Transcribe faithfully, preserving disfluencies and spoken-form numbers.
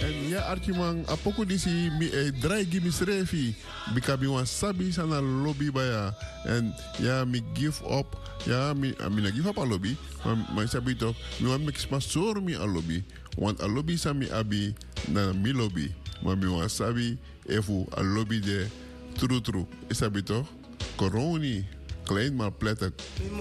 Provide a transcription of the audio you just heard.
En ja, Archimang, apoko disi mi e dry gimme srefi. Bika mi wan sabi sana lobby baya. En ja, mi give up. Ja, mi, mi na give up a lobby. Maar ma sabi toch, mi wan mek spasor mi a lobby. Want a lobby sa mi abi na mi lobby. Maar mi wan sabi efu a lobby de true true. Isabi toch? Coroni, klein maar pletter.